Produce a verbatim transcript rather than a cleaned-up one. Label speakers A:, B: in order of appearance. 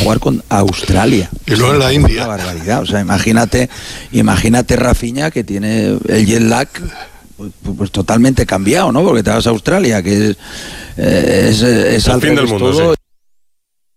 A: jugar con Australia.
B: Y luego en la India.
A: Una barbaridad. O sea, imagínate, imagínate Rafinha, que tiene el jet lag pues, pues totalmente cambiado, ¿no? Porque te vas a Australia, que es, eh, es, es
C: el
A: al
C: fin del
A: revés
C: mundo,
A: todo.
C: sí.